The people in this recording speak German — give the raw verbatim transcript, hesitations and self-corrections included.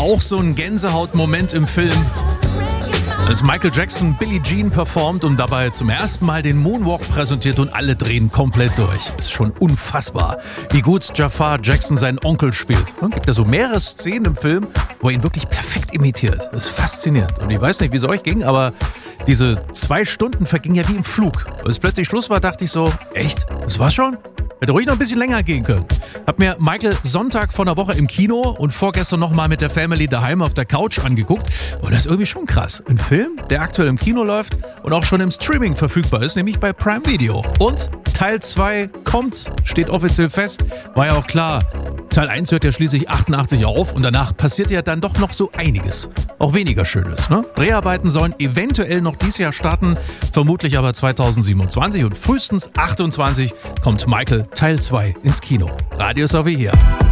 auch so ein Gänsehautmoment im Film, als Michael Jackson Billie Jean performt und dabei zum ersten Mal den Moonwalk präsentiert und alle drehen komplett durch. Ist schon unfassbar, wie gut Jafar Jackson seinen Onkel spielt. Es gibt ja so mehrere Szenen im Film, wo er ihn wirklich perfekt imitiert. Das ist faszinierend. Und ich weiß nicht, wie es euch ging, aber diese zwei Stunden vergingen ja wie im Flug. Als plötzlich Schluss war, dachte ich so, echt? Das war's schon? Hätte ruhig noch ein bisschen länger gehen können. Hab mir Michael Sonntag vor einer Woche im Kino und vorgestern nochmal mit der Family daheim auf der Couch angeguckt. Und das ist irgendwie schon krass. Ein Film, der aktuell im Kino läuft und auch schon im Streaming verfügbar ist, nämlich bei Prime Video. Und Teil zwei kommt, steht offiziell fest. War ja auch klar, Teil eins hört ja schließlich achtundachtzig auf und danach passiert ja dann doch noch so einiges. Auch weniger Schönes, ne? Dreharbeiten sollen eventuell noch dieses Jahr starten, vermutlich aber zweitausendsiebenundzwanzig und frühestens achtundzwanzig kommt Michael Teil zwei ins Kino. Radio ist auch wie hier.